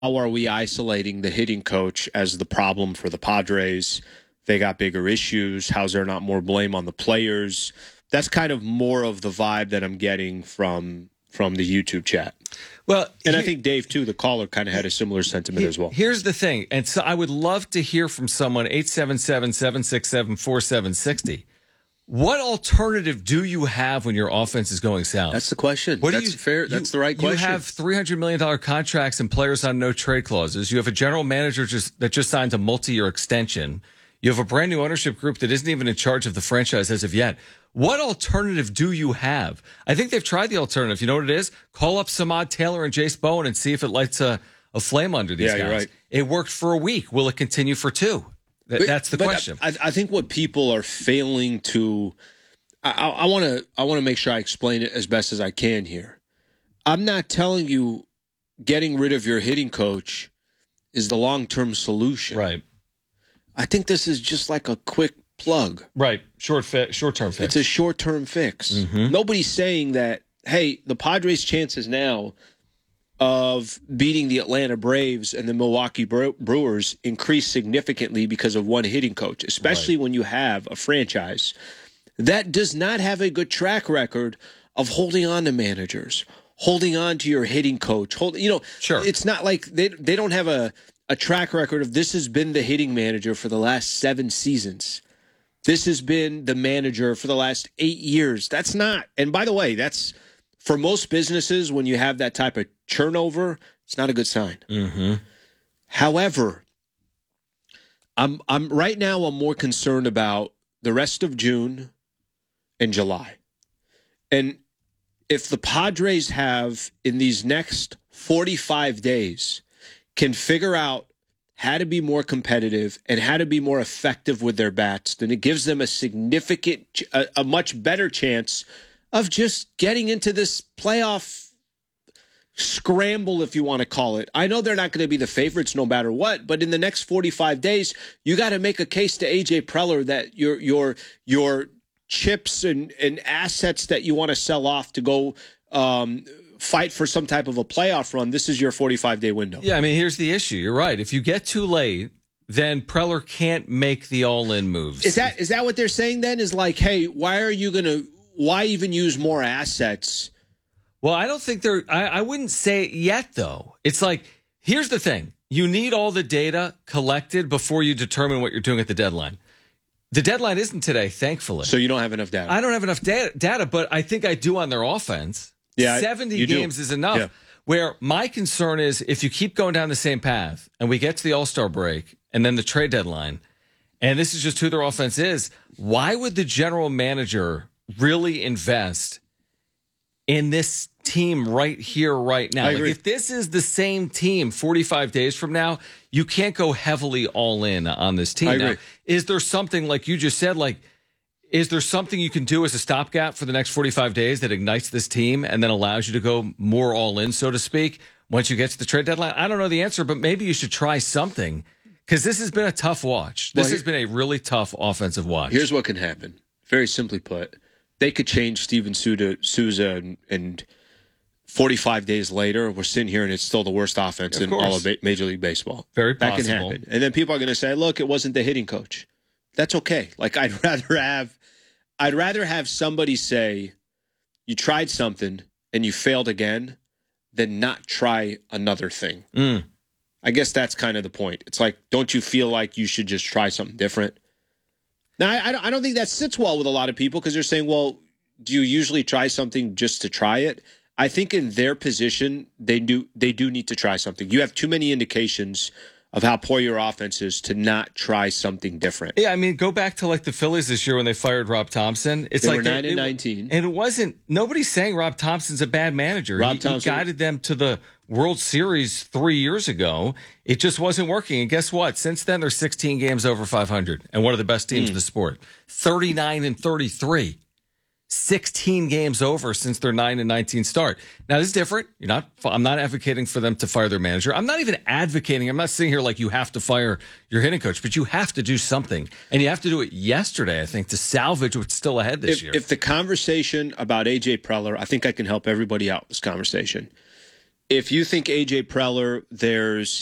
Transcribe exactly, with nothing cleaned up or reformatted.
how are we isolating the hitting coach as the problem for the Padres? They got bigger issues. How's there not more blame on the players? That's kind of more of the vibe that I'm getting from from the YouTube chat. Well, and he, I think Dave, too, the caller, kind of had a similar sentiment he, as well. Here's the thing, and so I would love to hear from someone, eight seven seven, seven six seven, four seven six zero. What alternative do you have when your offense is going south? That's the question. What That's do you, fair. You, That's the right question. You have three hundred million dollars contracts and players on no trade clauses. You have a general manager just, that just signed a multi-year extension. You have a brand new ownership group that isn't even in charge of the franchise as of yet. What alternative do you have? I think they've tried the alternative. You know what it is? Call up Samad Taylor and Jace Bowen and see if it lights a, a flame under these yeah, guys. You're right. It worked for a week. Will it continue for two? Th- but, that's the but question. I, I think what people are failing to I want to I want to make sure I explain it as best as I can here. I'm not telling you getting rid of your hitting coach is the long-term solution. Right. I think this is just like a quick plug. Right. Short fi- short-term fix. It's a short-term fix. Mm-hmm. Nobody's saying that, hey, the Padres' chances now of beating the Atlanta Braves and the Milwaukee Brewers increase significantly because of one hitting coach, especially right. when you have a franchise that does not have a good track record of holding on to managers, holding on to your hitting coach. Hold, you know, sure. It's not like they they don't have a, a track record of this has been the hitting manager for the last seven seasons. This has been the manager for the last eight years. That's not. And by the way, that's for most businesses when you have that type of turnover, it's not a good sign. Mm-hmm. However, I'm I'm right now I'm more concerned about the rest of June in July. And if the Padres have, in these next forty-five days, can figure out how to be more competitive and how to be more effective with their bats, then it gives them a significant, a, a much better chance of just getting into this playoff scramble, if you want to call it. I know they're not going to be the favorites no matter what, but in the next forty-five days, you got to make a case to A J Preller that your your your chips and, and assets that you want to sell off to go um, fight for some type of a playoff run, this is your forty-five day window. Yeah, I mean, here's the issue. You're right. If you get too late, then Preller can't make the all-in moves. Is that is that what they're saying then? Is like, hey, why are you going to, why even use more assets? Well, I don't think they're, I, I wouldn't say it yet, though. It's like, here's the thing. You need all the data collected before you determine what you're doing at the deadline. The deadline isn't today, thankfully. So you don't have enough data. I don't have enough data, data but I think I do on their offense. Yeah, seventy games do. is enough. Yeah. Where my concern is if you keep going down the same path and we get to the All-Star break and then the trade deadline, and this is just who their offense is, why would the general manager really invest in this team right here, right now? I Like agree. if this is the same team forty-five days from now, you can't go heavily all in on this team. I Now, agree. is there something, like you just said, like, is there something you can do as a stopgap for the next forty-five days that ignites this team and then allows you to go more all in, so to speak, once you get to the trade deadline? I don't know the answer, but maybe you should try something because this has been a tough watch. This Well, has been a really tough offensive watch. Here's what can happen. Very simply put, they could change Steven Souza, Souza and, and forty-five days later, we're sitting here and it's still the worst offense Of in course. all of Major League Baseball. Very That can possible. happen. And then people are going to say, look, it wasn't the hitting coach. That's okay. Like, I'd rather have, I'd rather have somebody say, you tried something and you failed again than not try another thing. Mm. I guess that's kind of the point. It's like, don't you feel like you should just try something different? Now, I, I don't- I don't think that sits well with a lot of people because they're saying, well, do you usually try something just to try it? I think in their position, they do they do need to try something. You have too many indications of how poor your offense is to not try something different. Yeah, I mean, go back to like the Phillies this year when they fired Rob Thompson. It's They like were nine and nineteen. and it wasn't. Nobody's saying Rob Thompson's a bad manager. Rob he, Thompson- he guided them to the World Series three years ago. It just wasn't working. And guess what? Since then, they're sixteen games over five hundred and one of the best teams in the sport. thirty-nine and thirty-three. sixteen games over since their nine and nineteen start. Now, this is different. You're not, I'm not advocating for them to fire their manager. I'm not even advocating. I'm not sitting here like you have to fire your hitting coach, but you have to do something. And you have to do it yesterday, I think, to salvage what's still ahead this If, year. if the conversation about A J Preller, I think I can help everybody out with this conversation. if you think A J Preller, there's